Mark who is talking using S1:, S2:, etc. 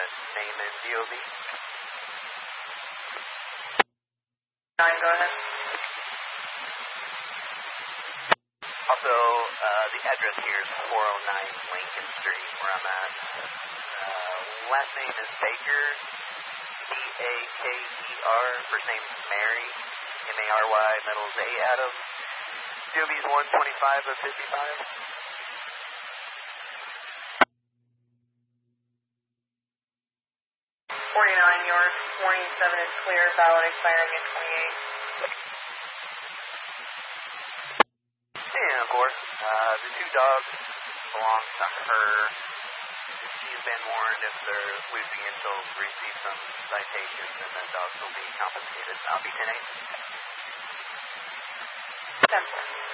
S1: name and DOB.
S2: 9, go ahead.
S1: Also, the address here is 409 Lincoln Street, where I'm at. Last name is Baker, Baker. First name is Mary, Mary, middle is A. Adam. DOB is 125 of 55.
S2: 49, yours. Warning 7 is clear. Valid expiring at 28.
S1: And of course, the two dogs belong to her. She's been warned if they're losing it, she'll receive some citations, and the dogs will be compensated. I'll be 10-8.
S2: 10-4.